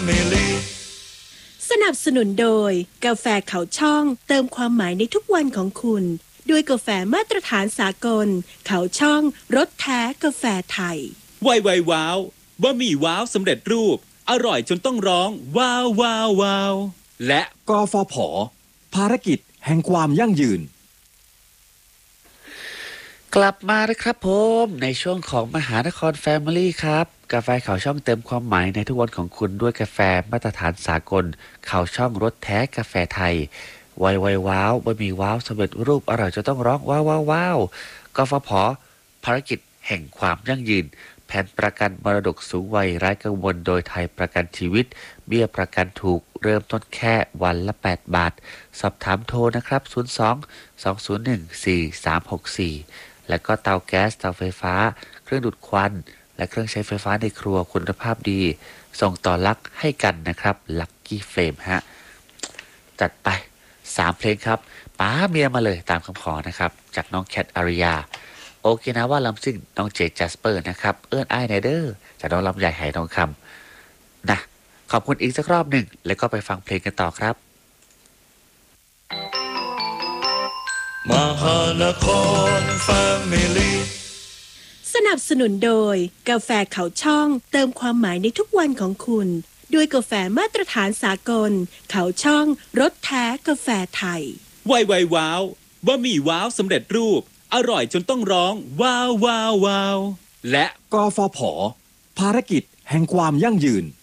สนับสนุนโดยกาแฟเขาช่องเติมความหมายในทุกวันของคุณด้วยกาแฟมาตรฐานสากลเขาช่องรสแท้กาแฟไทยไวว้าวบะหมี่ว้าวสำเร็จรูปอร่อยจนต้องร้องว้าวว้าวว้าวและกฟผ.ภารกิจแห่งความยั่งยืนกลับมาแล้วครับผมในช่วงของมหานครแฟมิลี่ครับกาแฟเขาช่องเติมความหมายในทุกวันของคุณด้วยกาแฟมาตรฐานสากลเขาช่องรสแท้กาแฟไทยไวว้าวบะหมี่ว้าวสำเร็จรูปอร่อยจะต้องร้องว้าวว้าวว้าวกฟผ.ภารกิจแห่งความยั่งยืนแผนประกันมรดกสูงวัยไร้กังวลโดยไทยประกันชีวิตเบี้ยประกันถูกเริ่มต้นแค่วันละ8 บาทสอบถามโทรนะครับ02-201-4364และก็เตาแก๊สเตาไฟฟ้าเครื่องดูดควันและเครื่องใช้ไฟฟ้าในครัวคุณภาพดีส่งต่อลักให้กันนะครับลักกี้เฟรมฮะจัดไป3เพลงครับป้าเมียมาเลยตามคำขอนะครับจากน้องแคทอาริยาโอเคนะว่าลำซิ่งน้องเจจัสเปอร์นะครับเอิ้นไอไนเดอร์จากน้องลำใหญ่ไหทองคำนะขอบคุณอีกสักรอบหนึ่งแล้วก็ไปฟังเพลงกันต่อครับมหานครแฟมิลี่สนับสนุนโดยกาแฟเขาช่องเติมความหมายในทุกวันของคุณด้วยกาแฟมาตรฐานสากลเขาช่องรสแท้กาแฟไทยไวว้าวบะหมี่ว้าวสำเร็จรูปอร่อยจนต้องร้องว้าวว้าวว้าวและกฟผ.ภารกิจแห่งความยั่งยืน